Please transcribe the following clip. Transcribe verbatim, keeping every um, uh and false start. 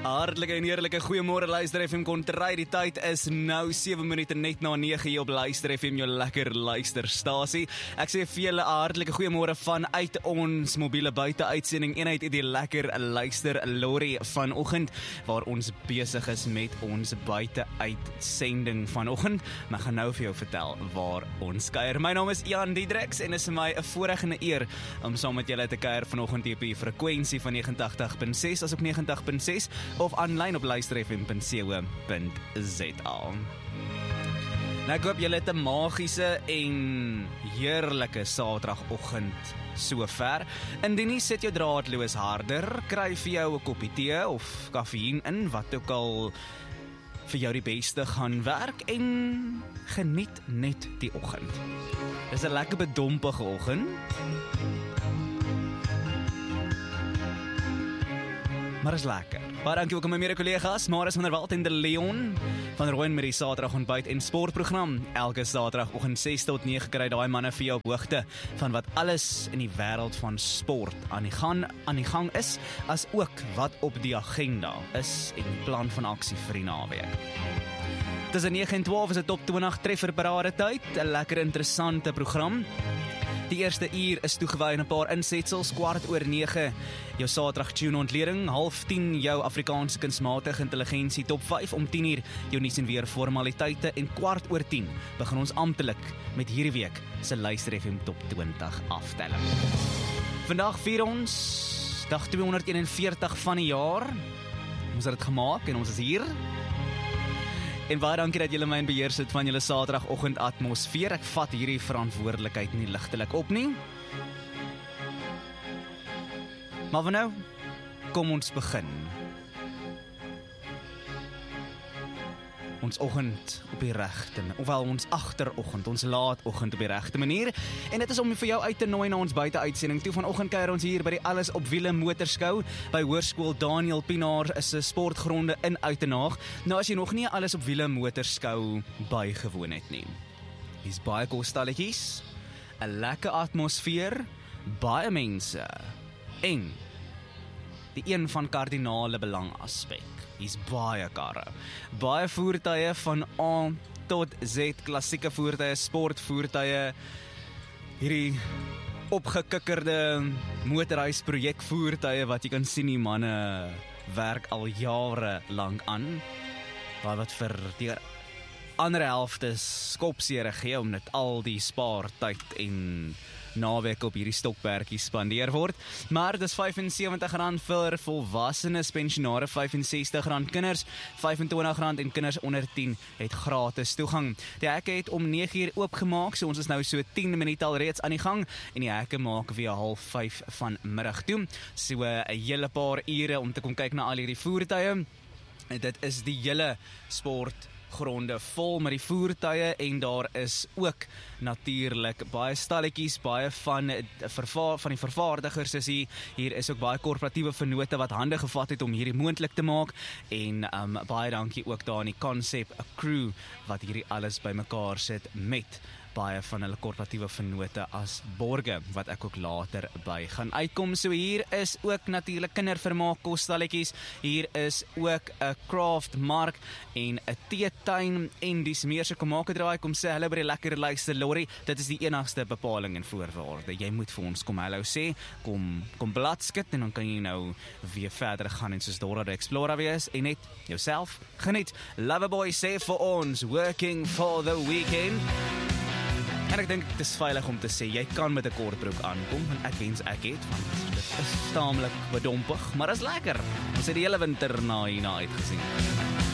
Hartelike en heerlike goeiemôre Luister F M Kontry. Die tyd is nou sewe minute net na nege hier op Luister F M, jou lekker luisterstasie. Ek sê vir julle 'n hartelike goeiemôre vanuit ons mobiele buiteuitsending eenheid uit die lekker luister lorry vanoggend, waar ons besig is met ons buiteuitsending vanoggend. Maar ek gaan nou vir jou vertel waar ons kuier. My naam is Jan Diedriks en is vir my 'n voorreg en 'n eer om saam met julle te kuier vanoggend hier op die frekwensie van nege agt punt ses as ook nege agt punt ses of aanlyn op luister f m punt co punt z a. Nou ek hoop julle het 'n magiese en heerlike Saterdagoggend sover. Indien nie, sit jou draadloos harder, kry vir jou 'n koppie tee of kaffie in, wat ook al vir jou die beste gaan werk, en geniet net die oggend. Dis 'n lekker bedompige oggend, maar is lekker. Baie dankie ook aan my mede-kollegas, Marius van der Walt en de Leon van Rooyen met die Saterdag ontbyt en sportprogram. Elke Saterdagoggend ses tot nege kry daai manne vir jou op hoogte van wat alles in die wêreld van sport aan die gang, aan die gang is, as ook wat op die agenda is en die plan van aksie vir die naweek. Tussen nege en twaalf is 'n top twintig treffer parade tyd, 'n lekker interessante program. Die eerste uur is toegewy aan 'n paar insetsels, kwart oor nege jou Saterdag tune ontleding, half tien jou Afrikaanse kunsmatige intelligensie top vyf, om tien uur jou nuus en weer formaliteite, en kwart oor tien begin ons amptelik met hierdie week se Luister F M top twintig aftelling. Vandag vier ons dag tweehonderdeenenveertig van die jaar. Ons het dit gemaak en ons is hier. En baie dankie dat julle my in beheer sit van julle Saterdagoggend atmosfeer. Ek vat hierdie verantwoordelikheid nie ligtelik op nie. Maar vir nou, kom ons begin. Ons oggend op die regte, ofwel ons agteroggend, ons laatoggend op die regte manier. En dit is om vir jou uit te nooi na ons buiteuitsending toe. Vanoggend kuier ons hier by die Alles op Wiele motorskou by Hoërskool Daniel Pienaar, is 'n sportgronde in Uitenaag. Nou as jy nog nie 'n Alles op Wiele motorskou bygewoon het nie. Hier's baie kostalletjies, 'n lekker atmosfeer, baie mense en die een van kardinale belang aspek. Hier's baie karre, baie voertuie van A tot Z, klassieke voertuie, sportvoertuie, hierdie opgekikkerde motorhuisprojekvoertuie wat jy kan sien, die manne werk al jare lank aan, wat vir die ander helfte skopseere gee, om net al die spaartyd en naweek op hierdie stokperdjie spandeer word. Maar dis vyf en sewentig rand vir volwassenes, pensionare vyf en sestig rand, kinders vyf en twintig rand en kinders onder tien het gratis toegang. Die hekke het om nege uur oopgemaak, so ons is nou so tien minute al reeds aan die gang, en die hekke maak weer half vyf van middag toe. So 'n hele paar ure om te kom kyk na al hierdie voertuie. Dit is die hele sport gronde vol met die voertuie, en daar is ook natuurlik baie stalletjies, baie van, vervaar, van die vervaardigers is hier, hier is ook baie korporatiewe vennote wat hande gevat het om hierdie moontlik te maak, en um, baie dankie ook daar aan die Concept Crew wat hierdie alles bymekaar sit met baie van hulle korporatiewe vennote as borge, wat ek ook later by gaan uitkom. So hier is ook natuurlik kindervermaak kostalletjies, hier is ook 'n craftmark en 'n teetuin en dis meer. So kom maak 'n draai, kom sê hallo by die lekker luister lorry. Dit is die enigste bepaling en voorwaarde. Jy moet vir ons kom hallo sê, kom kom bladskit, en dan kan jy nou weer verder gaan en soos Dora the Explorer wees en net jouself geniet. Loverboy sê vir ons, working for the weekend. En ek dink dit is veilig om te sê, jy kan met 'n kortbroek aankom, en ek wens ek het, want dit is taamlik bedompig, maar is lekker. Ons het die hele winter na hierna uitgesien.